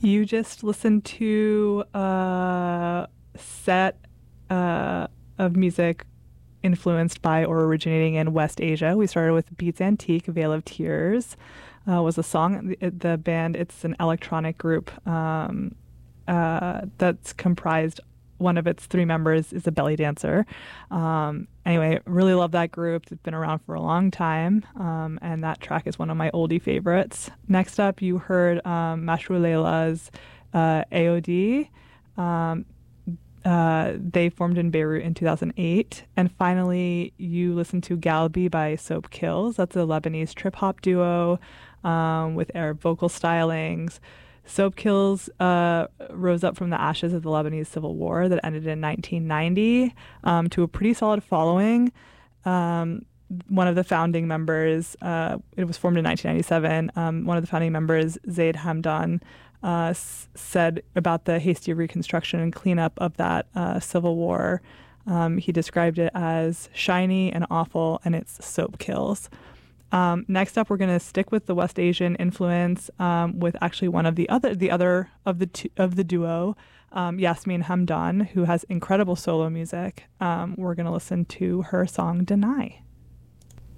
You just listened to a set of music influenced by or originating in West Asia. We started with Beats Antique, Veil of Tears, was a song. The band, it's an electronic group that's comprised, one of its three members is a belly dancer. Anyway, really love that group. It's been around for a long time, and that track is one of my oldie favorites. Next up, you heard Mashru Leila's AOD. They formed in Beirut in 2008. And finally, you listened to Galbi by Soap Kills. That's a Lebanese trip hop duo with Arab vocal stylings. Soap Kills rose up from the ashes of the Lebanese Civil War that ended in 1990 to a pretty solid following. One of the founding members, it was formed in 1997, one of the founding members, Zaid Hamdan, said about the hasty reconstruction and cleanup of that civil war. He described it as shiny and awful, and it's soap kills. Next up, we're going to stick with the West Asian influence with actually one of the other of the duo, Yasmin Hamdan, who has incredible solo music. We're going to listen to her song "Deny."